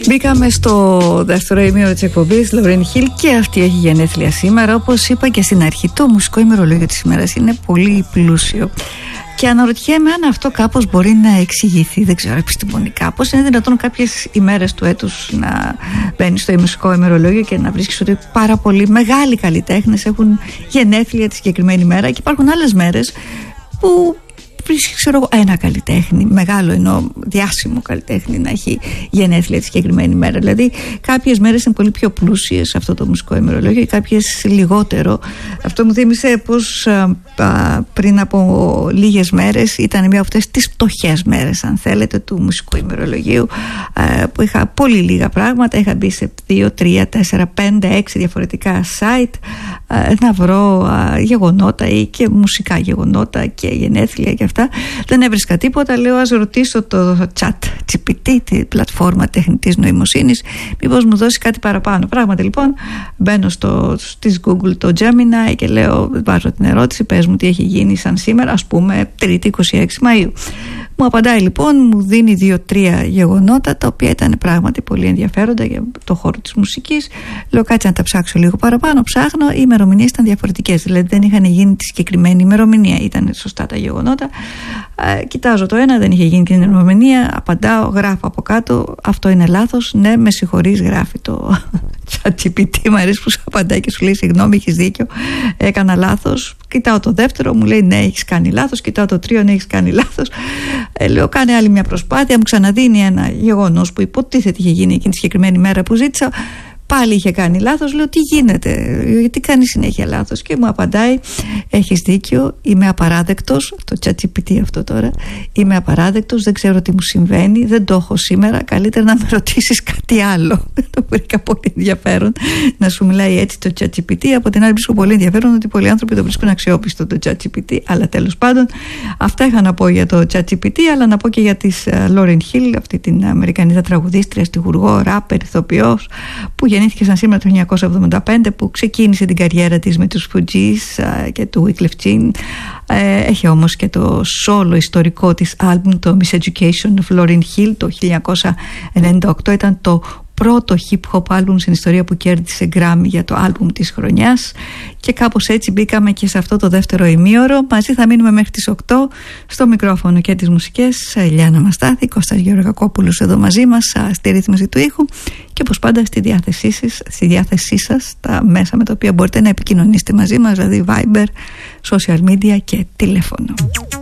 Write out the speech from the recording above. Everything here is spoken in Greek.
Μπήκαμε στο δεύτερο ημίωρο της εκπομπής. Λορέν Χιλ, και αυτή έχει γενέθλια σήμερα. Όπως είπα και στην αρχή, το μουσικό ημερολόγιο της ημέρας είναι πολύ πλούσιο. Και αναρωτιέμαι αν αυτό κάπως μπορεί να εξηγηθεί, δεν ξέρω, επιστημονικά. Πώς είναι δυνατόν κάποιες ημέρες του έτους να μπαίνεις στο μουσικό ημερολόγιο και να βρίσκεις ότι πάρα πολλοί μεγάλοι καλλιτέχνες έχουν γενέθλια τη συγκεκριμένη μέρα, και υπάρχουν άλλες μέρες που βρίσκει, ξέρω εγώ, ένα καλλιτέχνη, μεγάλο ενώ διάσημο καλλιτέχνη, να έχει γενέθλια τη συγκεκριμένη μέρα. Δηλαδή, κάποιες μέρες είναι πολύ πιο πλούσιες αυτό το μουσικό ημερολόγιο, και κάποιες λιγότερο. Αυτό μου θύμισε πως πριν από λίγες μέρες ήταν μία από αυτές τις φτωχές μέρες, αν θέλετε, του μουσικού ημερολογίου, που είχα πολύ λίγα πράγματα. Είχα μπει σε 2, 3, 4, 5, 6 διαφορετικά site να βρω γεγονότα ή και μουσικά γεγονότα και γενέθλια και αυτά. Δεν έβρισκα τίποτα. Λέω, ας ρωτήσω το ChatGPT, τη πλατφόρμα τεχνητής νοημοσύνης, μήπως μου δώσει κάτι παραπάνω. Πράγματι, λοιπόν, μπαίνω στις Google, το Gemini, και λέω, βάζω την ερώτηση, πες μου τι έχει γίνει σαν σήμερα, ας πούμε Τρίτη 26 Μαΐου. Μου απαντάει, λοιπόν, μου δίνει 2-3 γεγονότα, τα οποία ήταν πράγματι πολύ ενδιαφέροντα για το χώρο της μουσικής. Λέω, κάτσε να τα ψάξω λίγο παραπάνω. Ψάχνω, οι ημερομηνίες ήταν διαφορετικές, δηλαδή δεν είχαν γίνει τη συγκεκριμένη ημερομηνία, ήταν σωστά τα γεγονότα. Κοιτάζω το ένα, δεν είχε γίνει την ημερομηνία. Απαντάω, γράφω από κάτω, αυτό είναι λάθος. Ναι, με συγχωρείς, γράφει το ChatGPT. Μ' αρέσει που σου απαντάει και σου λέει, συγγνώμη, έχεις δίκιο, έκανα λάθος. Κοιτάω το δεύτερο, μου λέει, ναι, έχεις κάνει λάθος. Κοιτάω το τρίο, ναι, έχεις κάνει λάθος. Λέω, κάνε άλλη μια προσπάθεια. Μου ξαναδίνει ένα γεγονός που υποτίθεται είχε γίνει εκείνη τη συγκεκριμένη μέρα που ζήτησα. Πάλι είχε κάνει λάθος. Λέω, τι γίνεται, γιατί κάνει συνέχεια λάθος? Και μου απαντάει, έχεις δίκιο, είμαι απαράδεκτος. Το ChatGPT αυτό τώρα. Είμαι απαράδεκτος, δεν ξέρω τι μου συμβαίνει, δεν το έχω σήμερα. Καλύτερα να με ρωτήσεις κάτι άλλο. Το βρήκα πολύ ενδιαφέρον να σου μιλάει έτσι το ChatGPT. Από την άλλη, βρίσκω πολύ ενδιαφέρον ότι πολλοί άνθρωποι το βρίσκουν αξιόπιστο το ChatGPT. Αλλά τέλος πάντων, αυτά είχα να πω για το ChatGPT, αλλά να πω και για τη Lauryn Hill, αυτή την Αμερικανίδα τραγουδίστρια, στιχουργό, ράπερ, ηθοποιός, που γεννήθηκε σαν σήμερα το 1975, που ξεκίνησε την καριέρα της με τους Fugees και του Wyclef Jean. Έχει όμως και το solo ιστορικό της άλμπουμ, το Miseducation of Lauryn Hill, το 1998. Ήταν το πρώτο hip-hop άλμπουμ στην ιστορία που κέρδισε Grammy για το άλμπουμ της χρονιάς. Και κάπως έτσι μπήκαμε και σε αυτό το δεύτερο ημίωρο. Μαζί θα μείνουμε μέχρι τις 8. Στο μικρόφωνο και τις μουσικές Ηλιάνα Μαστάθη, Κώστας Γεωργακόπουλος εδώ μαζί μας στη ρύθμιση του ήχου, και όπως πάντα στη διάθεσή σας τα μέσα με τα οποία μπορείτε να επικοινωνήσετε μαζί μας, δηλαδή Viber, social media και τηλέφωνο.